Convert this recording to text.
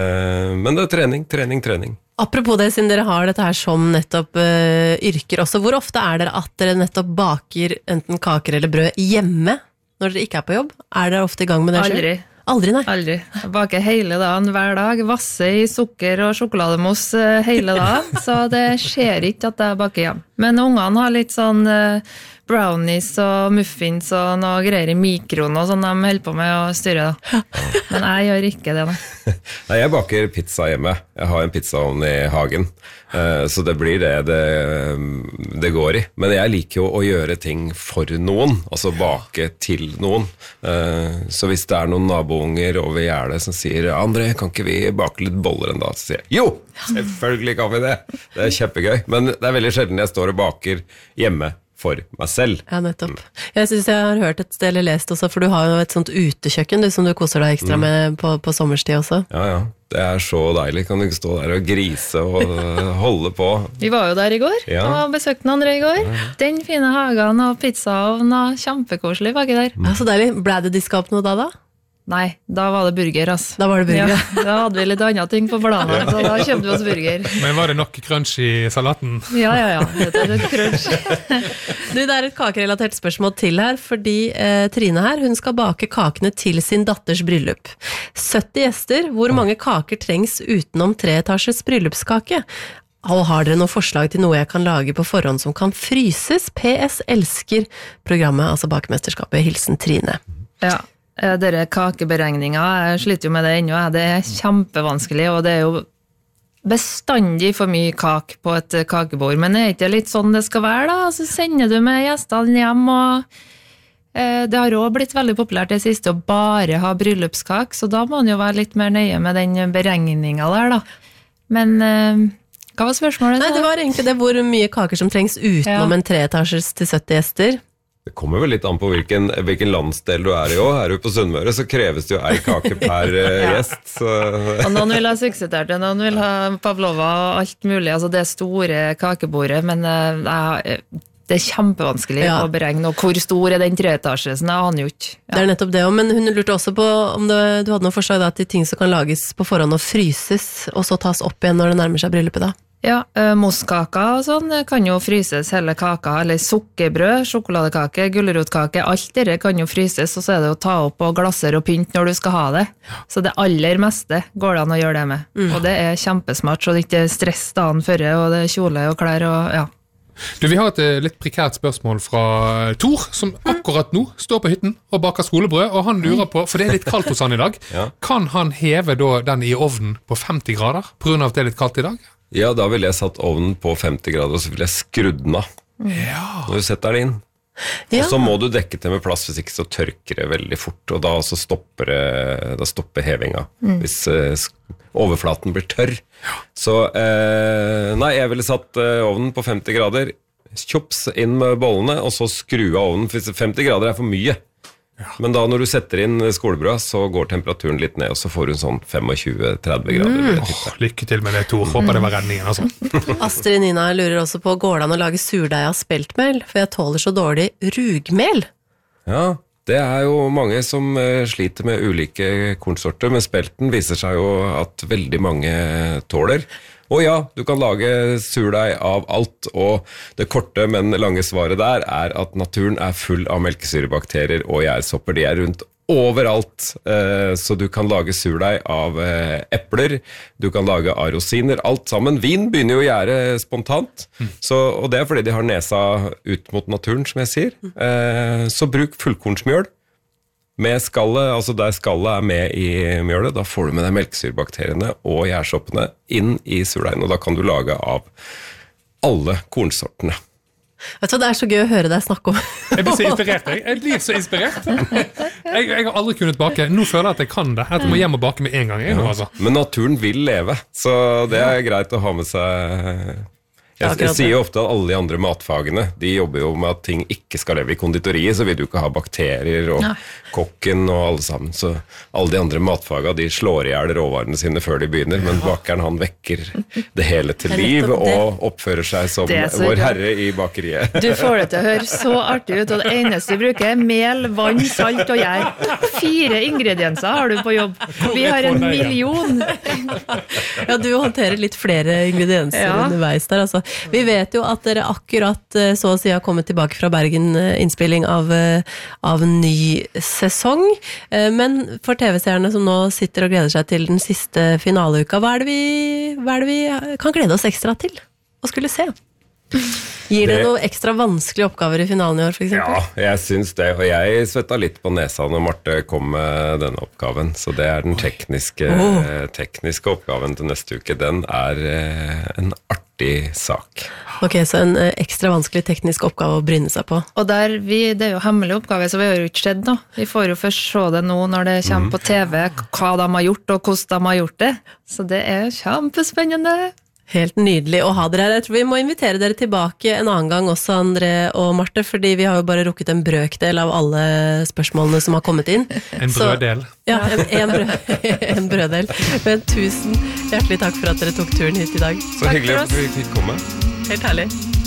Men det trening. Apropos det, siden dere har dette her som nettopp yrker også, hvor ofte dere at dere nettopp baker enten kaker eller brød hjemme når dere ikke på jobb? Dere ofte i gang med det selv? Aldri. Aldri, nei. Aldri. Jeg baker hele dagen, hver dag, vasser i sukker og sjokolademos hele dagen, så det skjer ikke at jeg baker hjem. Men ungene har litt sånn brownies og muffins og noe greier i mikroen og sånn de holder på med å styre da. Men jeg gjør ikke det da. Nei, jeg baker pizza hjemme. Jeg har en pizzaovn i hagen, så det blir det går i. Men jeg liker jo å gjøre ting for noen, altså bake til noen. Så hvis det noen nabounger over gjerdet som sier André, kan ikke vi bake litt boller en dag? Så sier jeg, jo, selvfølgelig kan vi det. Det kjempegøy, men det veldig sjelden jeg står og baker hjemme for meg selv. Ja, nettopp. Jeg synes jeg har hørt et sted eller lest også, for du har jo et sånt utekjøkken som du koser deg ekstra med på sommerstid også. Ja. Det så deilig. Kan du ikke stå der og grise og holde på? Vi var jo der i går, og besøkte noen andre i går. Den fine hagen og pizzaovn og kjempekoselig baki der. Ja, så deilig. Ble det diska opp noe da? Nei, da var det burger, ass. Da var det burger. Ja, da hadde vi litt andre ting på planen, så da kjøpte vi oss burger. Men var det nok crunch i salaten? Ja. Det litt crunch. Det et kakerelatert spørsmål til her, fordi Trine her, hun skal bake kakene til sin datters bryllup. 70 gjester, hvor mange kaker trengs utenom 3-etasjes bryllupskake? Og har dere noen forslag til noe jeg kan lage på forhånd som kan fryses? PS elsker programmet, altså Bakemesterskapet. Hilsen Trine. Ja. Dere kakeberegninger, jeg sliter jo med det ennå, det kjempevanskelig, og det jo bestandig for mye kak på et kakebord, men det ikke litt sånn det skal være da, så sender du med gjestene hjem, og det har også blitt veldig populært det siste å bare ha bryllupskak, så da må man jo være litt mer nøye med den beregningen der da. Men hva var spørsmålet? Nei, det var egentlig det hvor mye kaker som trengs utenom en 3-etasjes til 70 gjester. Det kommer vel litt an på hvilken landsdel du i også. Du på Sunnmøre, så kreves det jo ei kake per gjest. Så. Og noen vil ha suksessterte, noen vil ha pavlova og alt mulig, altså det store kakebordet, men det kjempevanskelig å beregne, og hvor stor den 3-etasjen, jeg aner jo ikke. Ja. Det nettopp det, men hun lurte også på om du hadde noen forslag da, til ting som kan lages på forhånd og fryses, og så tas opp igjen når det nærmer seg bryllupet da. Ja, mosskaka og sånn kan jo fryses hele kaka, eller sukkerbrød, sjokoladekake, gulrotkake, alt det kan jo fryses, og så det å ta opp og glasser og pynt når du skal ha det. Så det aller meste går det an å gjøre det med. Og det kjempesmart, så det ikke stress dagen før, og det kjole og klær og ja. Du, vi har et litt prekært spørsmål fra Tor, som akkurat nå står på hytten og baker skolebrød, og han lurer på, for det litt kaldt hos han i dag, kan han heve da den i ovnen på 50 grader, på grunn av at det litt kaldt i dag? Ja, da ville jeg satt ovnen på 50 grader, og så ville jeg skrudd den av. Når du setter den inn. Og så må du dekke det med plass, hvis ikke så tørker det veldig fort, og da så stopper hevinga, hvis overflaten blir tørr. Så, nei, jeg ville satt ovnen på 50 grader, kjops inn med bollene, og så skru av ovnen, for 50 grader for mye. Men da når du setter inn skolebrød, så går temperaturen litt ned, og så får du sånn 25-30 grader. Lykke til med det, Tor. Håper det var redningen, altså. Astrid Nina lurer også på, går det an å lage surdeig av speltmel? For jeg tåler så dårlig rugmel. Ja, det jo mange som sliter med ulike kornsorter, men spelten viser seg jo at veldig mange tåler. Og ja, du kan lage surdeig av alt, og det korte, men lange svaret der at naturen full av melkesyrebakterier og gjærsopper. De rundt overalt, så du kan lage surdeig av epler, du kan lage av rosiner, alt sammen. Vin begynner jo å gjære spontant, og det fordi de har nesa ut mot naturen, som jeg sier. Så bruk fullkornsmjøl. Med skallet, altså der skallet med i mjølet, da får du med deg melkesyrebakteriene og gjærsoppene inn i surdeigen, og da kan du lage av alle kornsortene. Vet du hva, det så gøy å høre deg snakke om. Jeg blir så inspirert, jeg blir så inspirert. Jeg har aldri kunnet bake, nå føler jeg at jeg kan det, at jeg må hjem og bake med en gang. Altså. Men naturen vil leve, så det greit å ha med seg Jeg sier jo ofte at alle de andre matfagene, de jobber jo med at ting ikke skal leve i konditoriet, så vil du ikke ha bakterier og kokken og alle sammen. Så alle de andre matfagene, de slår ihjel råvarene sine før de begynner, men bakeren han vekker det hele til liv og oppfører seg som vår herre i bakeriet. Du får det til å høre så artig ut, og det eneste du bruker er mel, vann, salt og gjær. 4 ingredienser har du på jobb. Vi har 1 million. Ja, du håndterer litt flere ingredienser underveis der, altså. Vi vet jo at dere akkurat så å si har kommet tilbake fra Bergen innspilling av ny sesong, men for TV-seerne som nå sitter og gleder seg til den siste finaleuka, hva er det vi kan glede oss ekstra til å skulle se? Gir det noen ekstra vanskelige oppgaver i finalen i år, for eksempel? Ja, jeg synes det, og jeg svetta litt på nesa når Marte kom med denne oppgaven, så det er den tekniske oppgaven til neste uke. Den er en artig sak. Ok, så en ekstra vanskelig teknisk oppgave å bryne seg på. Og det er jo hemmelig oppgave, så vi har jo ikke skjedd nå. Vi får jo først se det nå når det kommer på TV, hva de har gjort og hvordan de har gjort det. Så det er kjempespennende. Helt nydelig å ha dere her. Jeg tror vi må invitere dere tilbake en annen gang også, André og Marte, fordi vi har jo bare rukket en brøkdel av alle spørsmålene som har kommet inn. En brøddel. Ja, en brøddel. Men tusen hjertelig takk for at dere tok turen hit i dag. Så hyggelig at vi fikk komme. Helt herlig.